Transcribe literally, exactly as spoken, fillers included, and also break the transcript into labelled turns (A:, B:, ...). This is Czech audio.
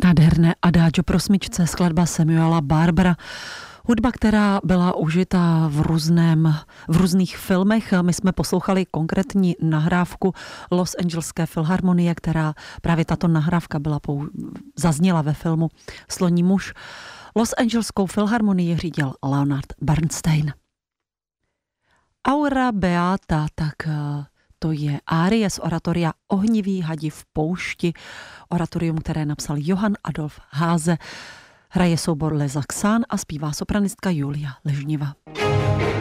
A: Nádherné Adagio pro smyčce, skladba Samuela Barbera. Hudba, která byla užita v, různém, v různých filmech. My jsme poslouchali konkrétní nahrávku Los Angelské filharmonie, která právě tato nahrávka byla pou, zazněla ve filmu Sloní muž. Los Angeleskou filharmonii řídil Leonard Bernstein. Aura Beata, tak to je árie z oratoria Ohniví hadi v poušti, oratorium, které napsal Johann Adolf Haase. Hraje soubor Les Saxan a zpívá sopranistka Julia Ležniva.